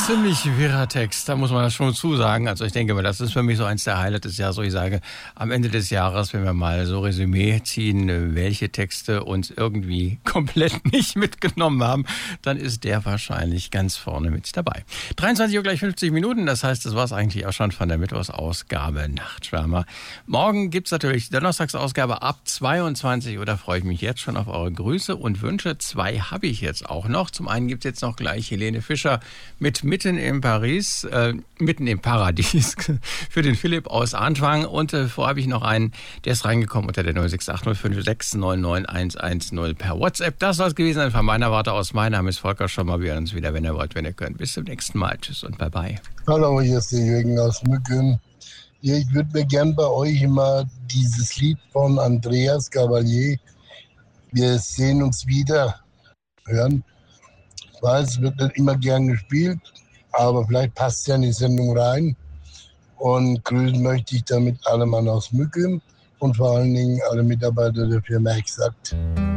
ziemlich wirrer Text, da muss man das schon zusagen. Also ich denke mal, das ist für mich so eins der Highlights des Jahres, wo ich sage, am Ende des Jahres, wenn wir mal so Resümee ziehen, welche Texte uns irgendwie komplett nicht mitgenommen haben, dann ist der wahrscheinlich ganz vorne mit dabei. 23 Uhr gleich 50 Minuten, das heißt, das war es eigentlich auch schon von der Mittwochsausgabe Nachtschwärmer. Morgen gibt's natürlich die Donnerstagsausgabe ab 22 Uhr, da freue ich mich jetzt schon auf eure Grüße und Wünsche. 2 habe ich jetzt auch noch. Zum einen gibt's jetzt noch gleich Helene Fischer mit Mitten im Paradies für den Philipp aus Anfang. Und vorher habe ich noch einen, der ist reingekommen unter der 068056999110 per WhatsApp. Das soll es gewesen sein von meiner Warte aus. Mein Name ist Volker Schommer. Wir hören uns wieder, wenn ihr wollt, wenn ihr könnt. Bis zum nächsten Mal. Tschüss und bye bye. Hallo, hier ist der Jürgen aus Mücken. Ja, ich würde mir gern bei euch immer dieses Lied von Andreas Gabalier, wir sehen uns wieder, hören. Ich weiß, es wird nicht immer gern gespielt, aber vielleicht passt es ja in die Sendung rein. Und grüßen möchte ich damit alle Mann aus Mücken und vor allen Dingen alle Mitarbeiter der Firma Exakt.